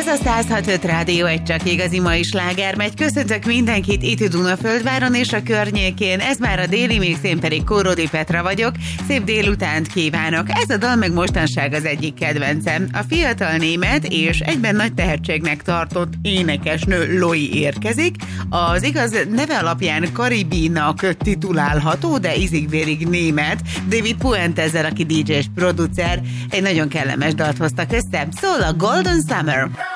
Ez a 106.5 Rádió, egy csak igazi mai sláger megy. Köszöntök mindenkit itt Dunaföldváron és a környékén. Ez már a Déli Mix, én pedig Kórodi Petra vagyok. Szép délutánt kívánok. Ez a dal meg mostanság az egyik kedvencem. A fiatal német és egyben nagy tehetségnek tartott énekesnő Loi érkezik. Az igaz neve alapján Karibinak titulálható, de ízig-vérig német. David Puentezzel, aki DJ és producer, egy nagyon kellemes dalt hoztak össze. Szól a Golden Summer.